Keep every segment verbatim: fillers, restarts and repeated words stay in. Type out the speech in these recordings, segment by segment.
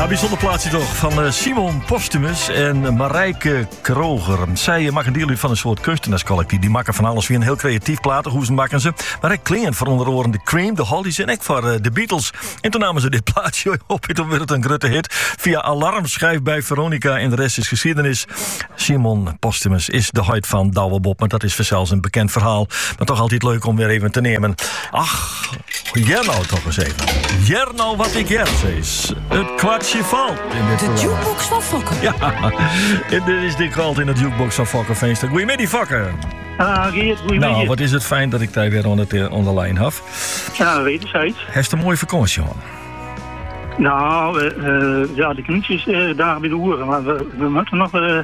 Ja, bijzonder plaatsje toch van uh, Simon Postumus en Marijke Kroger. Zij maken deel uit van een soort kunstenaarscollectief. Die maken van alles weer een heel creatief platen. Hoe ze maken ze? Maar hij klingend voor onder oren de Cream, de Hollies en ook voor uh, de Beatles. En toen namen ze dit plaatje op. Toen werd het een grote hit. Via Alarm schrijft bij Veronica en de rest is geschiedenis. Simon Postumus is de huid van Douwe Bob. Maar dat is zelfs een bekend verhaal. Maar toch altijd leuk om weer even te nemen. Ach, jij nou toch eens even. Jij nou wat ik jij zeg. Het kwartje valt in dit De programma. jukebox van Fokker. Ja, en dit is dit kwalt in de jukebox van Fokker Veenstra. Goedemiddag, Fokker. Ah, Geert, goedemiddag. Nou, wat is het fijn dat ik daar weer onder de, onder de lijn heb. Ja, wederzijds. Heeft een mooie vakantie, hoor. Nou, uh, uh, ja, de knietjes uh, daar bij de hoeren. Maar we, we moeten nog uh,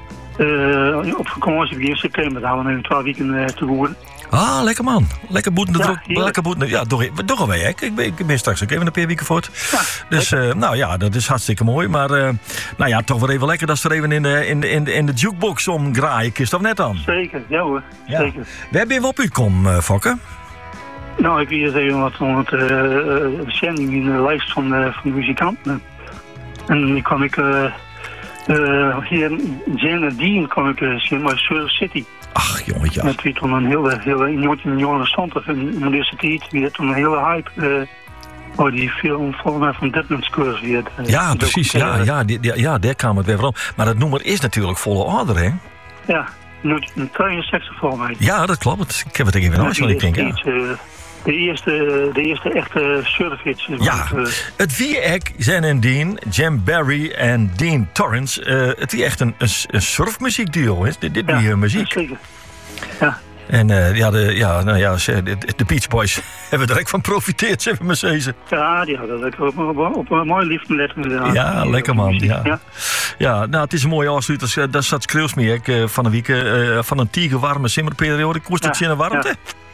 uh, op vakantie begin september. Daar hebben we nu twee weken uh, te woorden. Ah, lekker man. Lekker boeten de Ja, druk. heerlijk. Lekker boeten. Ja, toch, toch alweer. Hè? Ik ben, ik ben straks ook even een paar weken voort. Ja, Dus, uh, nou ja, dat is hartstikke mooi. Maar, uh, nou ja, toch wel even lekker dat ze er even in de, in de, in de, in de jukebox om graaien. Kist of net dan? Zeker, ja hoor. Ja. Zeker. Waar ben je op uitgekomen, uh, Fokker? Nou, ik wil eens even wat van het uh, zending in de lijst van, uh, van de muzikanten. En dan kwam ik uh, uh, hier in Jan Dean kwam ik uh, zien, maar Surf City. Ach, jongetje. Dat was toen een hele, hele, in de jaren zestig in de eerste tijd, wie had toen een hele hype. Uh, oh, die film volgens mij van Deadman's Curse weer. Uh, Ja, precies. Ja, ja, die, die, ja, daar kwam het weer van. Maar dat nummer is natuurlijk volle orde, hè? Ja, nu een tweeënzestig volgens mij. Ja, dat klopt. Ik heb het even nog wel ik denk, ja. De eerste, de eerste echte surfhits. Ja, het wie ek, Zen en Dean, Jim Barry en Dean Torrance. Uh, het wie echt een, een, een surfmuziekduo is. Dit, dit ja, wie uh, muziek. Zeker. Ja. En uh, ja, de, ja, nou ja, de, de Beach Boys hebben er ook van profiteerd, zeggen we maar zeggen. Ja, die hadden lekker op, op, op een mooi liefde letten. Ja, lekker man. Ja. Ja. Ja, nou, het is een mooie afsluiter. Daar zat Skreeuwsmeer uh, van een week. Uh, van een tiger warme simmerperiode. Koest het Ja, in de warmte? ja.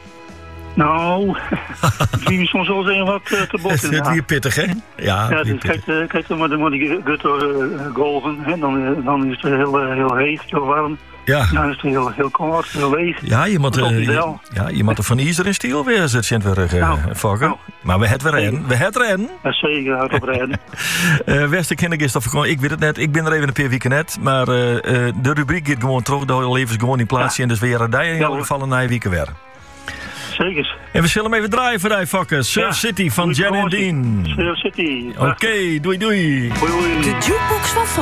Nou, die is soms wel eens wat uh, te bot. Het is weer pittig, hè? Ja, Ja, weer dus kijk, pittig. uh, kijk dan maar de die gutter uh, golven. Hè, dan, uh, dan is het heel, uh, heel heet, heel warm. Ja. Dan is het heel, heel koud, heel leeg. Ja, je moet, Dat uh, is je, wel. ja, je moet er van Iezer in stiel weer zitten, uh, Nou, Fokker. nou. Maar we het weer rennen. We het rennen. Ja, zeker, hard op rijden. Uh, Wester kindergist of ik weet het net. Ik ben er even een paar weken net. Maar uh, uh, de rubriek gaat gewoon terug. De levens gewoon in plaats. Ja. En dus weer een in Ja, ieder hoor. geval een nieuwe weken weer. Zeker. En we zullen hem even draaien voor die Fokker. Surf Ja. City van Doei, Jan en vakantie. Dean. Surf City. Oké, doei doei. Hoi, hoi. De jukebox van Fokker.